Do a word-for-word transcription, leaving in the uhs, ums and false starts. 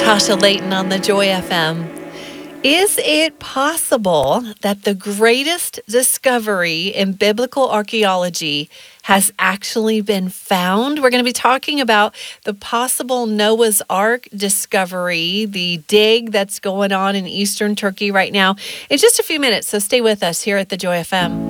Tasha Layton on the Joy F M. Is it possible that the greatest discovery in biblical archaeology has actually been found? We're going to be talking about the possible Noah's Ark discovery, the dig that's going on in eastern Turkey right now, in just a few minutes. So stay with us here at the Joy F M.